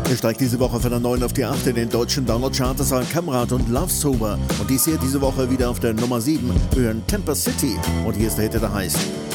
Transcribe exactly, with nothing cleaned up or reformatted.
Er steigt diese Woche von der neun auf die acht in den deutschen Download-Charts. Das waren Kamrat und Love Sober. Und dies hier diese Woche wieder auf der Nummer sieben. Wir hören Temper City. Und hier ist der Hit, der heißt